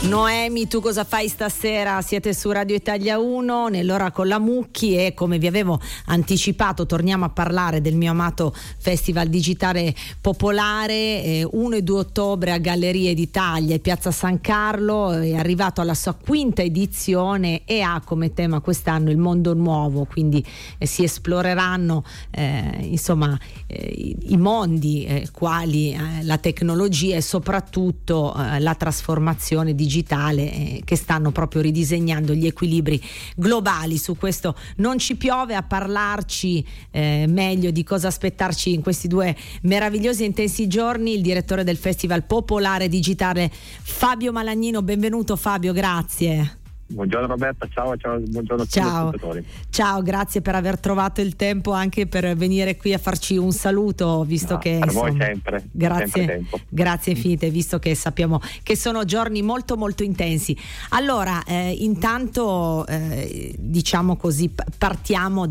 Noemi, tu cosa fai stasera? Siete su Radio Italia 1 nell'ora con la Mucchi e, come vi avevo anticipato, torniamo a parlare del mio amato Festival Digitale Popolare. 1 e 2 ottobre a Gallerie d'Italia e Piazza San Carlo, è arrivato alla sua quinta edizione e ha come tema quest'anno il mondo nuovo, quindi si esploreranno i mondi quali la tecnologia e soprattutto la trasformazione digitale che stanno proprio ridisegnando gli equilibri globali. Su questo non ci piove a parlarci meglio di cosa aspettarci in questi 2 meravigliosi e intensi giorni il direttore del Festival Popolare Digitale Fabio Malagnino. Benvenuto Fabio, grazie. Buongiorno Roberta, ciao, buongiorno a tutti gli ascoltatori. Ciao, grazie per aver trovato il tempo anche per venire qui a farci un saluto, visto che per voi sempre. Grazie infinite, visto che sappiamo che sono giorni molto molto intensi. Allora, intanto diciamo così, partiamo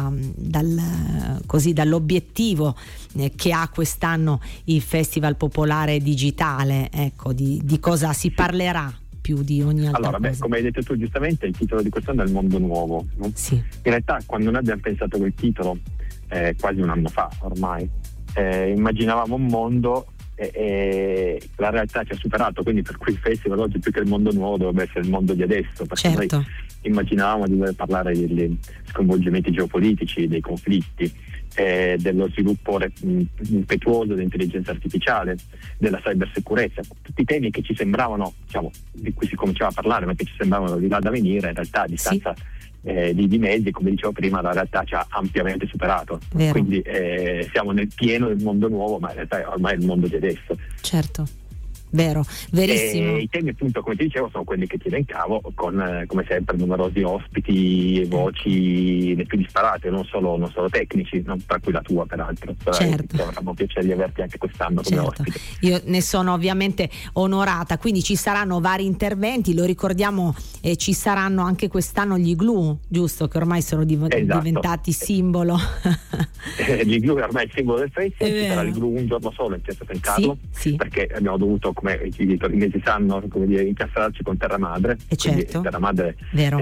dall'obiettivo che ha quest'anno il Festival Popolare Digitale. Ecco, di cosa si parlerà più di ogni altra cosa. Come hai detto tu giustamente, il titolo di quest'anno è Il mondo nuovo, no? Sì. In realtà, quando noi abbiamo pensato quel titolo quasi un anno fa ormai, immaginavamo un mondo e la realtà ci ha superato, quindi per cui il festival oggi più che il mondo nuovo dovrebbe essere il mondo di adesso, perché certo. Noi immaginavamo di dover parlare degli sconvolgimenti geopolitici, dei conflitti, dello sviluppo impetuoso dell'intelligenza artificiale, della cybersicurezza, tutti temi che ci sembravano, di cui si cominciava a parlare, ma che ci sembravano di là da venire, in realtà a distanza di mesi, come dicevo prima, la realtà ci ha ampiamente superato. Vero. Quindi siamo nel pieno del mondo nuovo, ma in realtà ormai è il mondo di adesso. Certo. Vero, verissimo. I temi, appunto, come ti dicevo, sono quelli che ti elencavo, con come sempre numerosi ospiti e voci le più disparate, non solo tecnici, tra cui la tua peraltro. Certo. Avremo piacere di averti anche quest'anno come ospite. Io ne sono ovviamente onorata, quindi ci saranno vari interventi, lo ricordiamo, ci saranno anche quest'anno gli igloo, giusto, che ormai sono diventati simbolo. Gli igloo è ormai il simbolo del festival, ci sarà l'igloo un giorno solo in Piazza San Carlo, perché abbiamo dovuto, come i inglesi sanno, incastrarci con Terra Madre. Certo. Terra Madre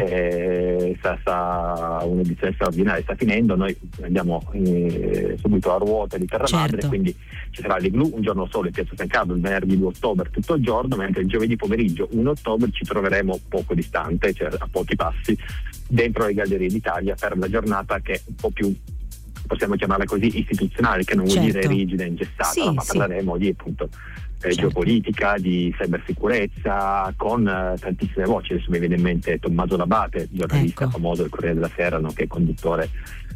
sta un'edizione straordinaria, sta finendo, noi andiamo subito a ruota di Terra Madre, quindi ci sarà l'igloo un giorno solo in Piazza San Carlo il venerdì 2 ottobre tutto il giorno, mentre il giovedì pomeriggio 1 ottobre ci troveremo poco distante, cioè a pochi passi, dentro le Gallerie d'Italia per la giornata che è un po' più, possiamo chiamarla così, istituzionale, che non vuol dire rigida e ingessata, ma parleremo di appunto geopolitica, di cybersicurezza, con tantissime voci. Adesso mi viene in mente Tommaso Labate, giornalista famoso del Corriere della Sera, che è conduttore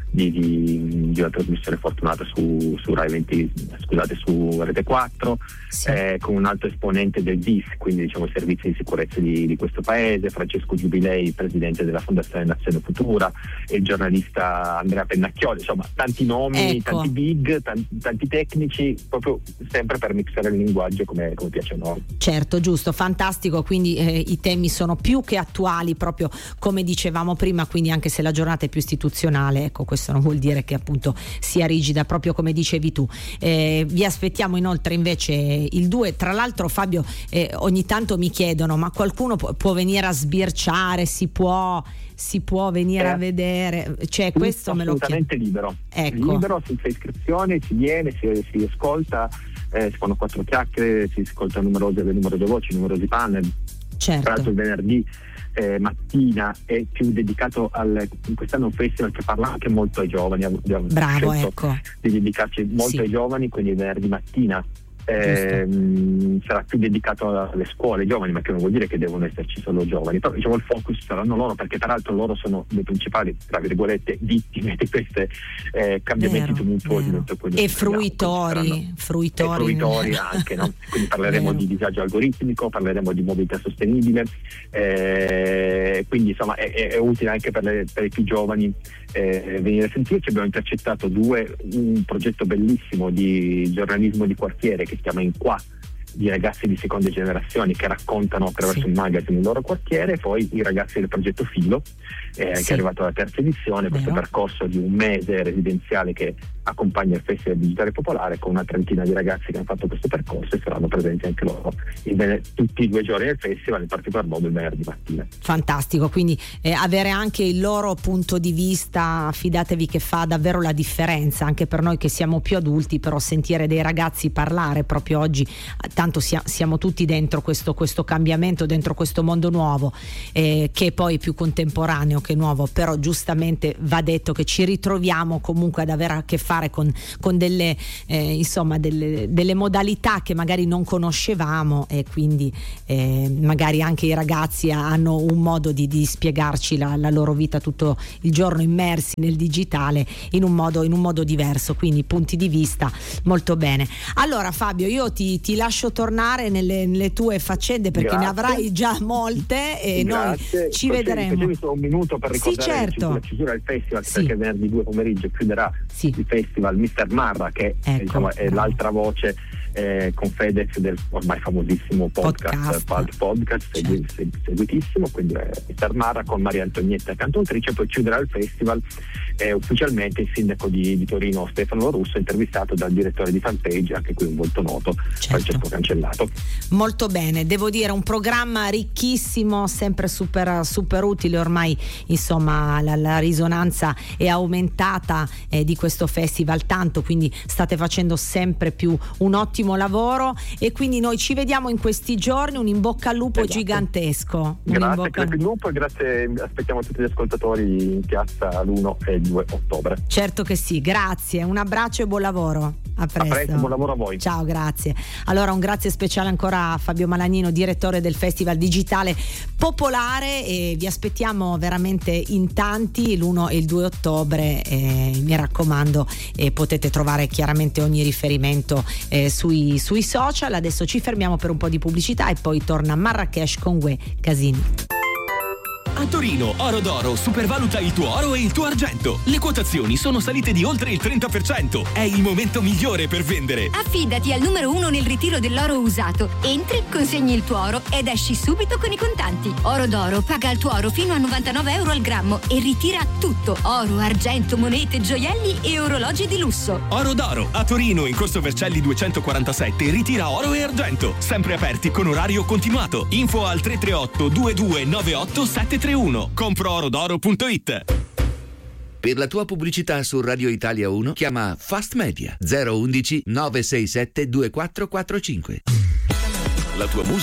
di una trasmissione fortunata su Rai 20, su Rete 4, con un altro esponente del DIS, quindi diciamo i servizi di sicurezza di questo paese, Francesco Giubilei, presidente della Fondazione Nazione Futura, e il giornalista Andrea Pennacchioli, insomma tanti nomi, tanti big, tanti tecnici, proprio sempre per mixare il linguaggio come piace a noi. Certo, giusto, fantastico, quindi i temi sono più che attuali, proprio come dicevamo prima, quindi anche se la giornata è più istituzionale, ecco, questo non vuol dire che appunto sia rigida, proprio come dicevi tu. Vi aspettiamo inoltre invece il 2. Tra l'altro, Fabio, ogni tanto mi chiedono, ma qualcuno può venire a sbirciare, si può venire a vedere, cioè questo me lo chiedo. Assolutamente libero, libero, senza iscrizioni, si viene, si ascolta, si fanno 4 chiacchiere, si ascolta numerose voci, numerosi panel. Certo. Tra l'altro il venerdì mattina è più dedicato quest'anno un festival che parla anche molto ai giovani. Bravo, ecco. Di dedicarci molto ai giovani, quindi venerdì mattina sarà più dedicato alle scuole giovani, ma che non vuol dire che devono esserci solo giovani, però diciamo il focus saranno loro, perché tra l'altro loro sono le principali, tra virgolette, vittime di questi cambiamenti tumultuosi e fruitori anche, no? Quindi parleremo di disagio algoritmico, parleremo di mobilità sostenibile, quindi insomma è utile anche per i più giovani venire a sentirci. Abbiamo intercettato un progetto bellissimo di giornalismo di quartiere che si chiama In Qua, di ragazzi di seconde generazioni che raccontano attraverso un magazine il loro quartiere, e poi i ragazzi del progetto Filo che è arrivato alla 3ª edizione, questo percorso di un mese residenziale che accompagna il Festival Digitale Popolare con una trentina di ragazzi che hanno fatto questo percorso e saranno presenti anche loro tutti i 2 giorni del festival, in particolar modo il venerdì mattina. Fantastico, quindi avere anche il loro punto di vista, fidatevi che fa davvero la differenza anche per noi che siamo più adulti, però sentire dei ragazzi parlare proprio oggi, tanto siamo tutti dentro questo cambiamento, dentro questo mondo nuovo che poi è più contemporaneo che nuovo, però giustamente va detto che ci ritroviamo comunque ad avere a che fare con delle insomma delle modalità che magari non conoscevamo, e quindi magari anche i ragazzi hanno un modo di spiegarci la loro vita tutto il giorno immersi nel digitale in un modo diverso, quindi punti di vista molto bene. Allora Fabio, io ti lascio tornare nelle tue faccende perché Grazie. ne avrai già molte e Grazie. Noi ci vedremo. Facevi solo un minuto per ricordare certo. la chiusura del festival, Sì. perché venerdì 2 pomeriggio chiuderà il festival Mr. Marra, che è l'altra voce con Fedez del ormai famosissimo podcast. Seguitissimo, quindi Mr. Marra con Maria Antonietta cantautrice. Poi chiuderà il festival ufficialmente il sindaco di Torino Stefano Russo, intervistato dal direttore di fanpage, anche qui un volto noto, Francesco Cancellato. Molto bene, devo dire un programma ricchissimo, sempre super utile, ormai insomma la risonanza è aumentata di questo festival tanto, quindi state facendo sempre più un ottimo lavoro e quindi noi ci vediamo in questi giorni, un in bocca al lupo gigantesco. Grazie, crepi il lupo, e grazie, aspettiamo tutti gli ascoltatori in piazza l'1 e il 2 ottobre. Certo che sì, grazie, un abbraccio e buon lavoro. A presto, buon lavoro a voi. Ciao, grazie. Allora un grazie speciale ancora a Fabio Malagnino, direttore del Festival Digitale Popolare, e vi aspettiamo veramente in tanti l'1 e il 2 ottobre, mi raccomando, potete trovare chiaramente ogni riferimento sui social. Adesso ci fermiamo per un po' di pubblicità e poi torna Marrakesh con Gue Casini. A Torino, Oro d'Oro supervaluta il tuo oro e il tuo argento. Le quotazioni sono salite di oltre il 30%. È il momento migliore per vendere. Affidati al numero 1 nel ritiro dell'oro usato. Entri, consegni il tuo oro ed esci subito con i contanti. Oro d'Oro paga il tuo oro fino a 99 euro al grammo e ritira tutto: oro, argento, monete, gioielli e orologi di lusso. Oro d'Oro, a Torino, in Corso Vercelli 247, ritira oro e argento. Sempre aperti con orario continuato. Info al 338 2298 731. Comproorodoro.it. Per la tua pubblicità su Radio Italia 1 chiama Fast Media 011 967 2445. La tua musica